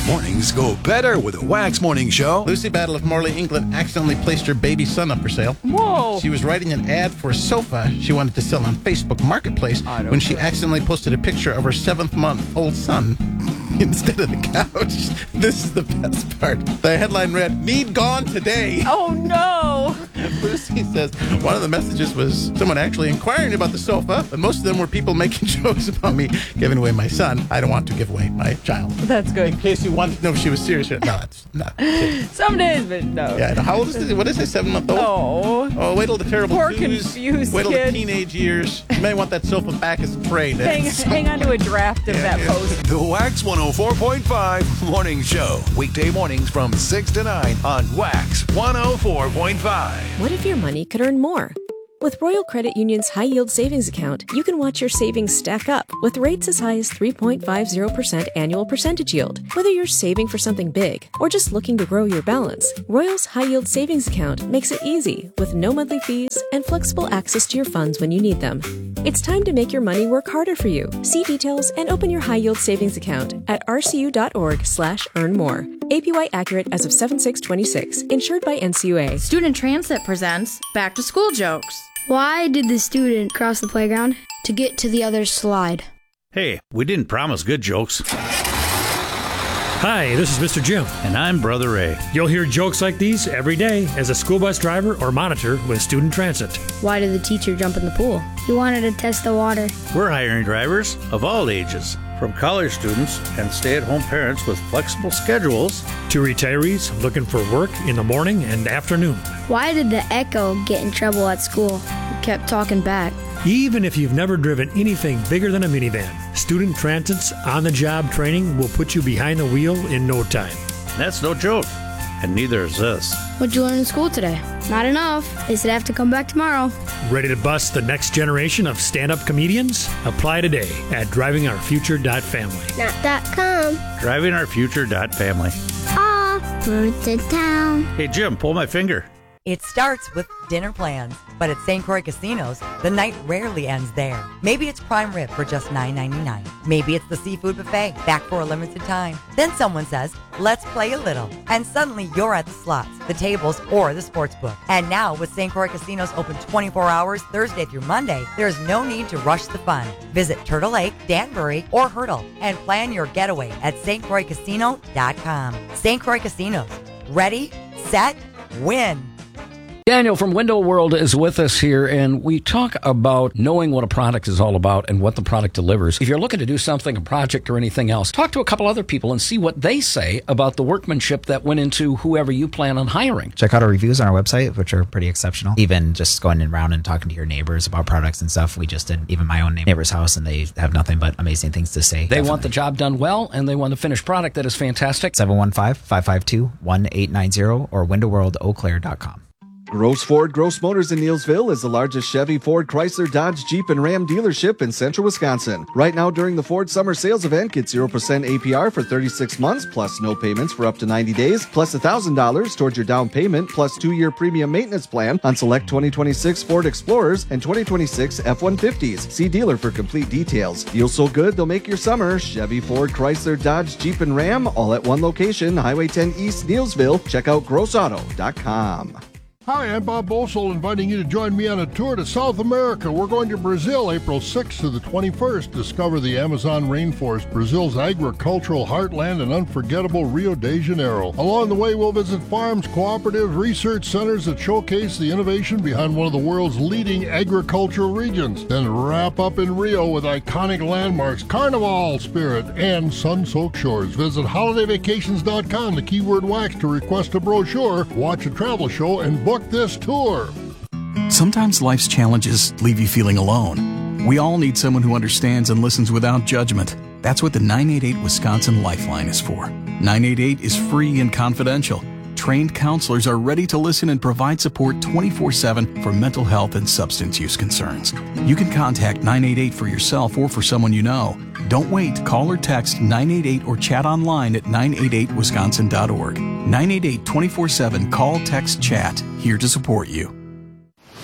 Mornings go better with a Wax Morning Show. Lucy Battle of Morley, England accidentally placed her baby son up for sale. Whoa. She was writing an ad for a sofa she wanted to sell on Facebook Marketplace when she accidentally posted a picture of her 7-month-old son instead of the couch. This is the best part. The headline read, "Need gone today." Oh, no. Lucy says one of the messages was someone actually inquiring about the sofa, but most of them were people making jokes about me giving away my son. I don't want to give away my child. That's good. In case you wanted to know if she was serious or not. It's not. Some days, but no. Yeah, how old is this? What is it, 7-month-old? Oh, wait till the terrible Poor twos. confused Wait till kid. the teenage years. You may want that sofa back as a trade. Hang on to a draft of that post. The Wax 104.5 Morning Show. Weekday mornings from 6 to 9 on Wax 104.5. What if your money could earn more? With Royal Credit Union's High Yield Savings Account, you can watch your savings stack up with rates as high as 3.50% annual percentage yield. Whether you're saving for something big or just looking to grow your balance, Royal's High Yield Savings Account makes it easy with no monthly fees and flexible access to your funds when you need them. It's time to make your money work harder for you. See details and open your High Yield Savings Account at rcu.org/earnmore. APY accurate as of 7/6/26. Insured by NCUA. Student Transit presents Back to School Jokes. Why did the student cross the playground? To get to the other slide. Hey, we didn't promise good jokes. Hi, this is Mr. Jim. And I'm Brother Ray. You'll hear jokes like these every day as a school bus driver or monitor with Student Transit. Why did the teacher jump in the pool? He wanted to test the water. We're hiring drivers of all ages, from college students and stay-at-home parents with flexible schedules to retirees looking for work in the morning and afternoon. Why did the Echo get in trouble at school? He kept talking back. Even if you've never driven anything bigger than a minivan, Student Transit's on-the-job training will put you behind the wheel in no time. That's no joke, and neither is this. What'd you learn in school today? Not enough. They said I have to come back tomorrow. Ready to bust the next generation of stand-up comedians? Apply today at drivingourfuture.family. Not .com. Drivingourfuture.family. Off road to town. Hey, Jim, pull my finger. It starts with dinner plans, but at St. Croix Casinos, the night rarely ends there. Maybe it's prime rib for just $9.99. Maybe it's the seafood buffet, back for a limited time. Then someone says, let's play a little. And suddenly you're at the slots, the tables, or the sports book. And now with St. Croix Casinos open 24 hours, Thursday through Monday, there's no need to rush the fun. Visit Turtle Lake, Danbury, or Hurdle and plan your getaway at stcroixcasino.com. St. Croix Casinos. Ready, set, win. Daniel from Window World is with us here, and we talk about knowing what a product is all about and what the product delivers. If you're looking to do something, a project or anything else, talk to a couple other people and see what they say about the workmanship that went into whoever you plan on hiring. Check out our reviews on our website, which are pretty exceptional. Even just going around and talking to your neighbors about products and stuff. We just did even my own neighbor's house, and they have nothing but amazing things to say. They want the job done well, and they want a finished product that is fantastic. 715-552-1890 or windowworldeauclair.com. Gross Ford, Gross Motors in Neillsville is the largest Chevy, Ford, Chrysler, Dodge, Jeep, and Ram dealership in central Wisconsin. Right now during the Ford Summer Sales Event, get 0% APR for 36 months, plus no payments for up to 90 days, plus $1,000 towards your down payment, plus 2-year premium maintenance plan on select 2026 Ford Explorers and 2026 F-150s. See dealer for complete details. Deals so good, they'll make your summer. Chevy, Ford, Chrysler, Dodge, Jeep, and Ram, all at one location, Highway 10 East, Neillsville. Check out grossauto.com. Hi, I'm Bob Bosel, inviting you to join me on a tour to South America. We're going to Brazil, April 6th to the 21st. Discover the Amazon rainforest, Brazil's agricultural heartland, and unforgettable Rio de Janeiro. Along the way, we'll visit farms, cooperatives, research centers that showcase the innovation behind one of the world's leading agricultural regions. Then wrap up in Rio with iconic landmarks, Carnival spirit, and sun-soaked shores. Visit holidayvacations.com, the keyword wax, to request a brochure, watch a travel show, and book this tour. Sometimes life's challenges leave you feeling alone. We all need someone who understands and listens without judgment. That's what the 988 Wisconsin Lifeline is for. 988 is free and confidential. Trained counselors are ready to listen and provide support 24/7 for mental health and substance use concerns. You can contact 988 for yourself or for someone you know. Don't wait. Call or text 988 or chat online at 988wisconsin.org. 988 24/7 call, text, chat. Here to support you.